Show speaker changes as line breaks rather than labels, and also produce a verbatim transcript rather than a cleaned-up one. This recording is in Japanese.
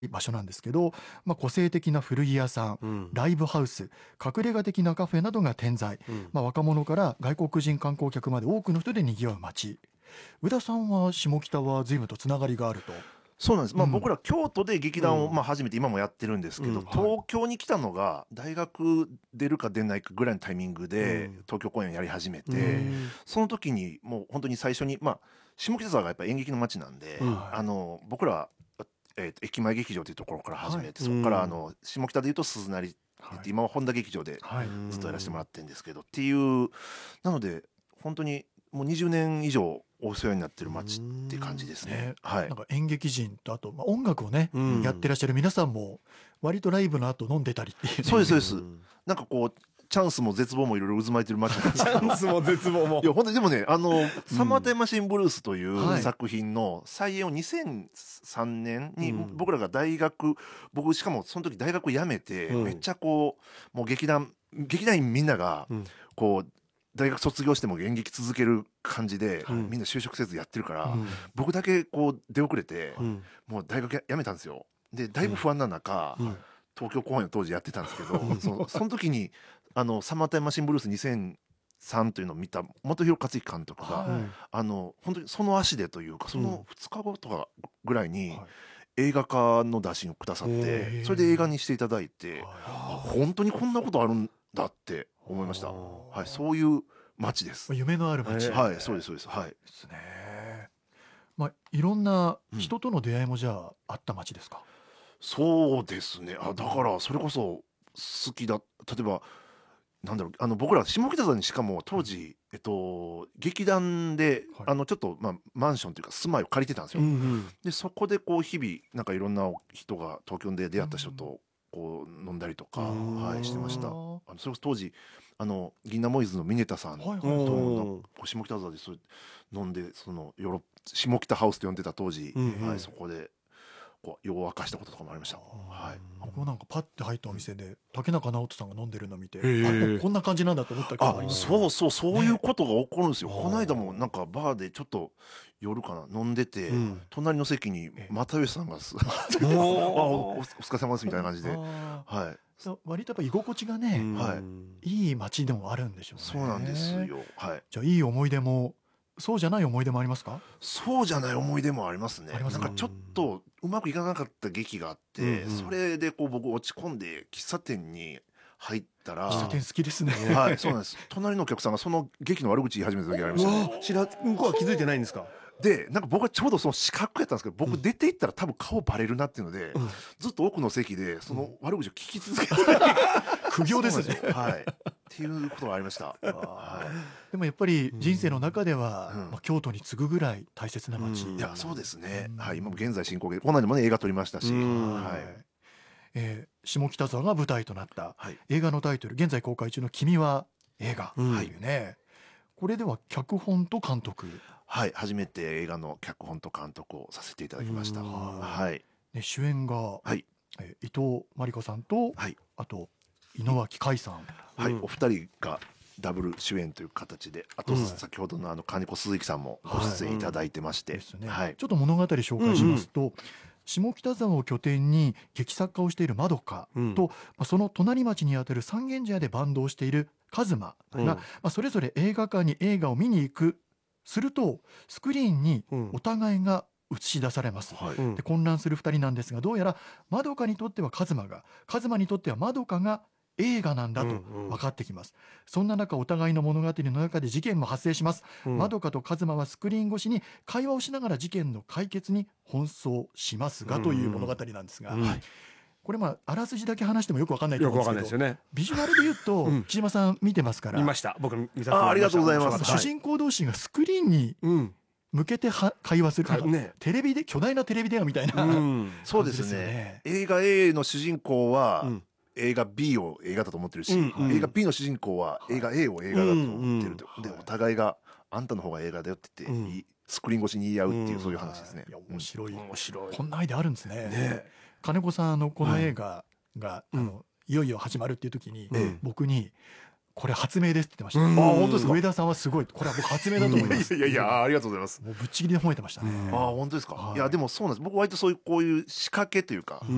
場所なんですけど、まあ、個性的な古着屋さん、
うん、
ライブハウス、隠れ家的なカフェなどが点在、
うん、
まあ、若者から外国人観光客まで多くの人で賑わう街。宇田さんは下北は随分とつながりがあると。
そうなんです、まあ、
うん
僕ら京都で劇団を
うん
まあ初めて今もやってるんですけど、
うん
東京に来たのが大学出るか出ないかぐらいのタイミングで
うん
東京公演をやり始めて、
うん
その時にもう本当に最初に、まあ、下北沢がやっぱ演劇の街なんで、
うん
あの僕ら、えーと駅前劇場というところから始めて、
はい
そこから
うん
あの下北でいうと鈴なりって言って、今は本田劇場で
はい、
ずっとやらせてもらってるんですけど、っていうなので本当にもうにじゅうねん以上お世話になってる街って感じですね
ね。
はい
なんか演劇人とあと、まあ、音楽をね、
うん
やってらっしゃる皆さんも割とライブの後飲んでたりっていうね、
そうですそうです、
ん
なんかこうチャンスも絶望もいろいろ渦巻いてる街なんです
チ
けど
ャンスも絶望も
いや本当にでもねあの「サマータイムマシンブルース」とい
はい
う作品の再演をにせんさんねんに
うん
僕らが大学僕しかもその時大学辞めて
うん
めっちゃこうもう劇団劇団員みんなが
うん
こう大学卒業しても演劇続ける感じで
うん
みんな就職せずやってるから
うん
僕だけこう出遅れて
うん
もう大学や辞めたんですよ。でだいぶ不安な中
うん
東京公演を当時やってたんですけど
うん
そのその時にあのサマータイムマシンブルースにせんさんというのを見た本広克行監督が、
はい
あの本当にその足でというかそのふつかごとかぐらいに
はい
映画化の打診をくださっ
へ
て
ー
それで映画にしていただいて
は
あ本当にこんなことあるんだって思いました、
あー
はい、そういう街です
い、夢のある街、
へー
はいそうですそうですはい
ですね。まあ、いろんな人との出会いもじゃああった街ですか。
そうですねあだからそれこそ好きだ例えばなんだろうあの僕ら下北沢にしかも当時、えっと、劇団で、
はい
あのちょっと、まあ、マンションというか住まいを借りてたんですよ、
うんうん
でそこでこう日々なんかいろんな人が東京で出会った人とこう飲んだりとか、
うん
はい、してましたあ
は
のそれこそ当時あの銀杏ボーイズのミネタさんと
いはい、
うん
こう下北沢でそれ飲んでそのヨーロッ下北ハウスと呼んでた当時、
うんうん
はい、そこでこう夜を明かしたこととかもありました、はい、
僕もなんかパッて入ったお店で竹中直人さんが飲んでるの見て、
ー
あこんな感じなんだと思ったけど
あそうそうそういうことが起こるんですよ、
ね
この間もなんかバーでちょっと夜かな飲んでて、
うん
隣の席に
え
又吉さんがすあ
お
おお疲れ様ですみたいな感じで、
あー
はい、
そう割とやっぱ居心地がね、
うん
はい
いい街でもあるんでしょうね。
そうなんですよ、はい、
じゃあいい思い出もそうじゃない思い出もありますか。
そうじゃない思い出もありますね
ありますか
なんかちょっとうまくいかなかった劇があって、
うんうん
それでこう僕落ち込んで喫茶店に入ったら
喫茶店好きですね。
はいそうなんです隣のお客さんがその劇の悪口言い始めた時がありましたね
知ら向こうは気づいてないんですか。
でなんか僕はちょうどその視覚やったんですけど僕出て行ったら多分顔バレるなっていうので、
うん
ずっと奥の席でその悪口を聞き続けて、
苦行ですね。
はいっていうことがありました、は
でもやっぱり人生の中では、
うん
まあ、京都に次ぐぐらい大切な街、
うん
い、いやそうですね、
うん
はい、今も現在進行形この間もね映画撮りましたし、
うん
はい
えー下北沢が舞台となった
はい、
映画のタイトル現在公開中の「君は映画」と
うん
いうね、これでは脚本と監督、
はい、初めて映画の脚本と監督をさせていただきました。
うん
はい、
ね、主演が、
はい、
えー伊藤真理子さんと、
はい、
あと井之脇海さん、
はい、
うん
お二人がダブル主演という形で、あと
うん
先ほどのあの金子鈴木さんもご出演いただいてまして、
ですね、
はい、
ちょっと物語紹介しますと、下北沢を拠点に劇作家をしているまどか
うん
と、まあ、その隣町にあたる三軒茶屋でバンドをしているカズマが、
うん
まあ、それぞれ映画館に映画を見に行く。するとスクリーンに
うん
お互いが映し出されます。
はい、
うん
で混乱するふたりなんですが、どうやらまどかにとってはカズマが、カズマにとってはまどかが映画なんだと
うんうん
分かってきます。そんな中お互いの物語の中で事件も発生します。
うん
まどかとカズマはスクリーン越しに会話をしながら事件の解決に奔走しますが、
うん
という物語なんですが、
うん
はいこれまああらすじだけ話してもよく分かんないと
よく
思うんですけど、
わかんないですよね。
ビジュアルで言うと、
うん
木島さん見てますから、
見ました。僕見させても
ああり
らいました。
がとうございます
面白かった
主人公同士がスクリーンに
うん。
向けては会話する、
かね。
テレビで巨大なテレビ電話みたいな、
うん。
そうです
感じですよ
ね
ね。
映画 A の主人公は、
うん
映画 B を映画だと思ってるし、
うんうん
映画 B の主人公は映画 A を映画だと思ってると、
うんうん
でお互いがあんたの方が映画だよって言って、
うん
いいスクリーン越しに言い合うっていう、
うん
そういう話ですね。
いや面白い、
面白い。
こんなアイデアあるんですね。
ね
金子さんあのこの映画が、
うん
あのいよいよ始まるっていう時に、
うん
僕にこれ発明ですって言ってました、
うん
あ本当ですか
上田さんはすごいこれは僕発明だと思います
いやいやいやありがとうございます。
もうぶっちぎりで褒めてましたね、
うん
ああ本当ですか、
はい
いやでもそうなんです僕割とそういうこういう仕掛けというか、
うん